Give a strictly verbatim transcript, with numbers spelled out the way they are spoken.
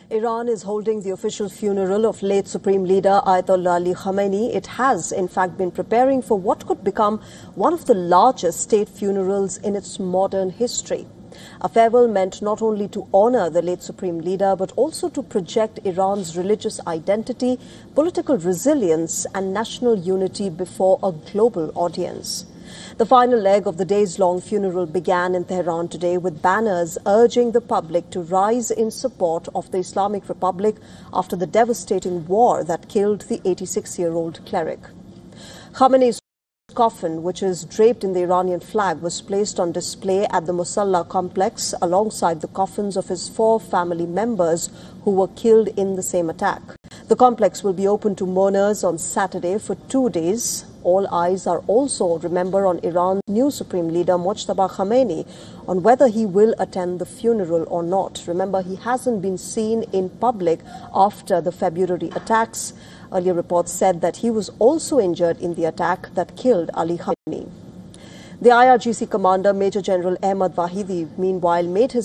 Iran is holding the official funeral of late Supreme Leader Ayatollah Ali Khamenei. It has, in fact, been preparing for what could become one of the largest state funerals in its modern history. A farewell meant not only to honor the late Supreme Leader, but also to project Iran's religious identity, political resilience, and national unity before a global audience. The final leg of the days-long funeral began in Tehran today with banners urging the public to rise in support of the Islamic Republic after the devastating war that killed the eighty-six-year-old cleric. Khamenei's coffin, which is draped in the Iranian flag, was placed on display at the Musalla complex alongside the coffins of his four family members who were killed in the same attack. The complex will be open to mourners on Saturday for two days. All eyes are also, remember, on Iran's new Supreme Leader Mojtaba Khamenei on whether he will attend the funeral or not. Remember, he hasn't been seen in public after the February attacks. Earlier reports said that he was also injured in the attack that killed Ali Khamenei. The I R G C commander, Major General Ahmad Vahidi, meanwhile, made his